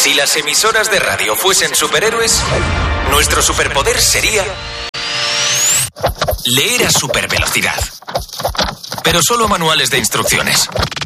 Si las emisoras de radio fuesen superhéroes, nuestro superpoder sería leer a supervelocidad. Pero solo manuales de instrucciones.